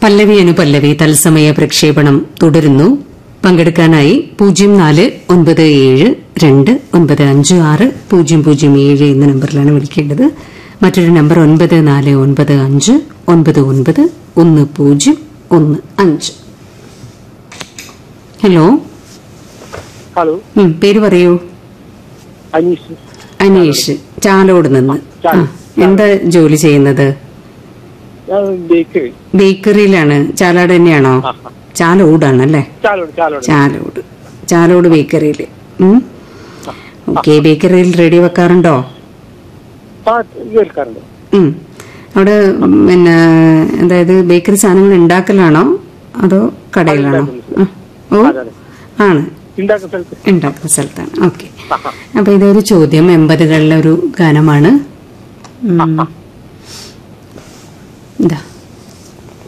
പല്ലവി അനുപല്ലവി തത്സമയ പ്രക്ഷേപണം തുടരുന്നു. പങ്കെടുക്കാനായി 0472956007 എന്ന നമ്പറിലാണ് വിളിക്കേണ്ടത്. മറ്റൊരു നമ്പർ 9495991015. ഹലോ. ഹലോ, പേര് പറയൂ. അനീഷ്, ചാലോട് നിന്ന്. എന്താ ജോലി ചെയ്യുന്നത്? ബേക്കറിയിലാണ്. ചാലാട് തന്നെയാണോ? ചാലോടാണല്ലേ? ചാലോട് ബേക്കറിയില്. ഓക്കെ. ബേക്കറിയിൽ റേഡിയോ വെക്കാറുണ്ടോ? അവിടെ പിന്നെ അതായത് ബേക്കറി സാധനങ്ങൾ ഉണ്ടാക്കലാണോ അതോ കടയിലാണോ? ഓ, ആണ്, ഉണ്ടാക്കുന്ന സ്ഥലത്താണ്. ഓക്കെ. അപ്പൊ ഇതൊരു ചോദ്യം 80കളിലെ ഒരു ഗാനമാണ്. എന്താ